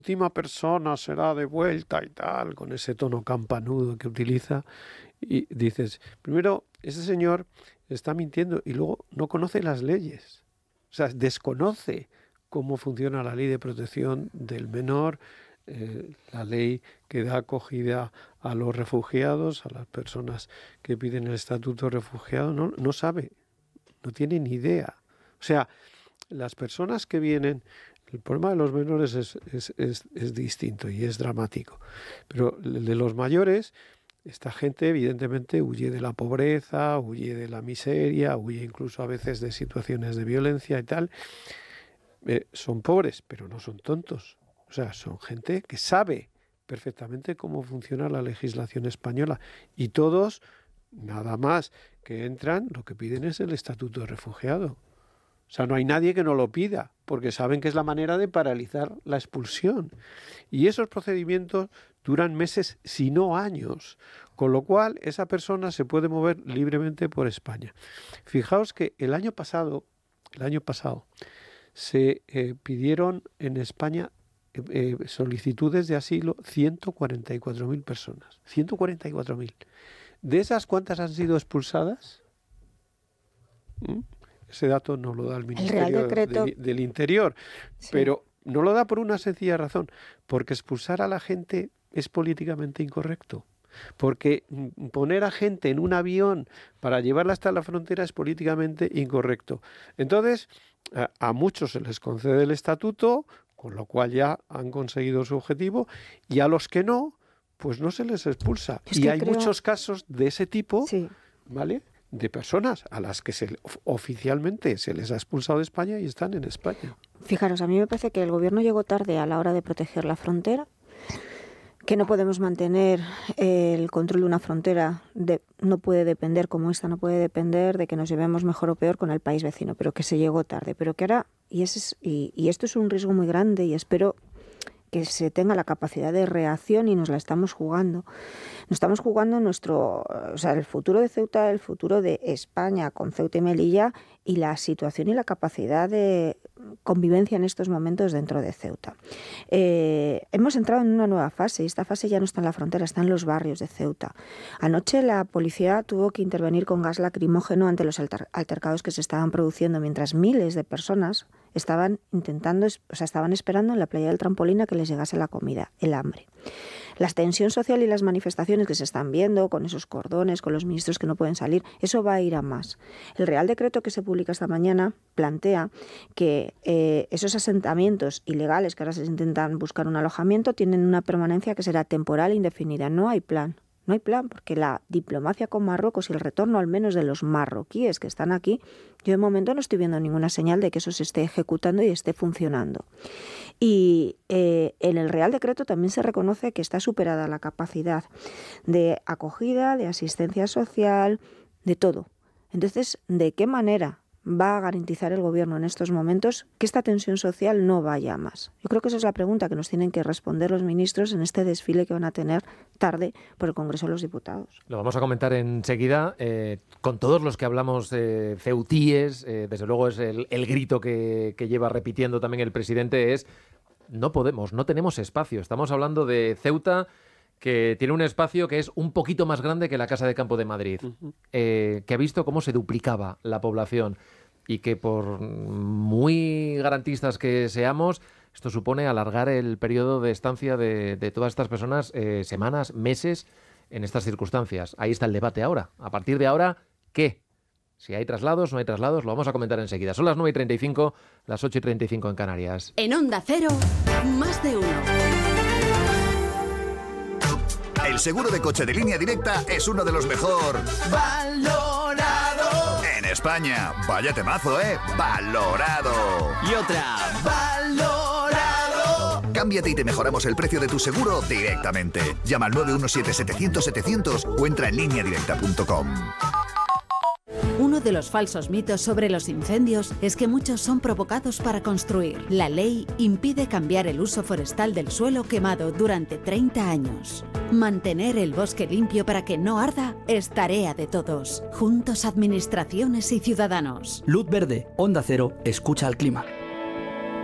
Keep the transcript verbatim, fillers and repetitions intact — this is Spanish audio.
última persona será devuelta y tal, con ese tono campanudo que utiliza, y dices, primero, ese señor está mintiendo y luego no conoce las leyes, o sea, desconoce cómo funciona la ley de protección del menor, eh, la ley que da acogida a los refugiados, a las personas que piden el estatuto de refugiado, no, no sabe, no tiene ni idea. O sea, las personas que vienen, el problema de los menores es, es, es, es distinto y es dramático, pero el de los mayores, esta gente evidentemente huye de la pobreza, huye de la miseria, huye incluso a veces de situaciones de violencia y tal. Eh, son pobres, pero no son tontos. O sea, son gente que sabe perfectamente cómo funciona la legislación española. Y todos, nada más que entran, lo que piden es el estatuto de refugiado. O sea, no hay nadie que no lo pida, porque saben que es la manera de paralizar la expulsión. Y esos procedimientos duran meses, si no años, con lo cual esa persona se puede mover libremente por España. Fijaos que el año pasado, el año pasado, se eh, pidieron en España eh, eh, solicitudes de asilo ciento cuarenta y cuatro mil personas. ciento cuarenta y cuatro mil. ¿De esas cuántas han sido expulsadas? ¿Mm? Ese dato no lo da el Ministerio el Real Decreto... del, del Interior, sí. Pero no lo da por una sencilla razón, porque expulsar a la gente es políticamente incorrecto. Porque poner a gente en un avión para llevarla hasta la frontera es políticamente incorrecto. Entonces, a, a muchos se les concede el estatuto, con lo cual ya han conseguido su objetivo, y a los que no, pues no se les expulsa. Es y hay creo... muchos casos de ese tipo, sí. ¿vale?, de personas a las que se, oficialmente se les ha expulsado de España y están en España. Fijaros, a mí me parece que el gobierno llegó tarde a la hora de proteger la frontera, que no podemos mantener el control de una frontera, de, no puede depender, como esta no puede depender de que nos llevemos mejor o peor con el país vecino, pero que se llegó tarde, pero que ahora, y, ese es, y, y esto es un riesgo muy grande y espero que se tenga la capacidad de reacción y nos la estamos jugando. Nos estamos jugando nuestro, o sea, el futuro de Ceuta, el futuro de España con Ceuta y Melilla y la situación y la capacidad de convivencia en estos momentos dentro de Ceuta. Eh, hemos entrado en una nueva fase y esta fase ya no está en la frontera, está en los barrios de Ceuta. Anoche la policía tuvo que intervenir con gas lacrimógeno ante los alter- altercados que se estaban produciendo mientras miles de personas estaban intentando, o sea, estaban esperando en la playa del Trampolín a que les llegase la comida, el hambre. La tensión social y las manifestaciones que se están viendo con esos cordones, con los ministros que no pueden salir, eso va a ir a más. El Real Decreto que se publica esta mañana plantea que eh, esos asentamientos ilegales que ahora se intentan buscar un alojamiento tienen una permanencia que será temporal e indefinida. No hay plan. No hay plan, porque la diplomacia con Marruecos y el retorno al menos de los marroquíes que están aquí, yo de momento no estoy viendo ninguna señal de que eso se esté ejecutando y esté funcionando. Y eh, en el Real Decreto también se reconoce que está superada la capacidad de acogida, de asistencia social, de todo. Entonces, ¿de qué manera va a garantizar el gobierno en estos momentos que esta tensión social no vaya a más? Yo creo que esa es la pregunta que nos tienen que responder los ministros en este desfile que van a tener tarde por el Congreso de los Diputados. Lo vamos a comentar enseguida. Eh, con todos los que hablamos de ceutíes, eh, desde luego es el, el grito que, que lleva repitiendo también el presidente, es no podemos, no tenemos espacio. Estamos hablando de Ceuta, que tiene un espacio que es un poquito más grande que la Casa de Campo de Madrid, uh-huh. eh, que ha visto cómo se duplicaba la población y que por muy garantistas que seamos, esto supone alargar el periodo de estancia de, de todas estas personas eh, semanas, meses en estas circunstancias. Ahí está el debate ahora. A partir de ahora, ¿qué? Si hay traslados, no hay traslados, lo vamos a comentar enseguida. Son las nueve y treinta y cinco, las ocho y treinta y cinco en Canarias. En Onda Cero, más de uno. El seguro de coche de Línea Directa es uno de los mejor valorado en España. Vaya temazo, ¿eh? Valorado. Y otra, valorado. Cámbiate y te mejoramos el precio de tu seguro directamente. Llama al nueve uno siete, setecientos, setecientos o entra en línea directa punto com. Uno de los falsos mitos sobre los incendios es que muchos son provocados para construir. La ley impide cambiar el uso forestal del suelo quemado durante treinta años. Mantener el bosque limpio para que no arda es tarea de todos. Juntos, administraciones y ciudadanos. Luz verde, Onda Cero, escucha al clima.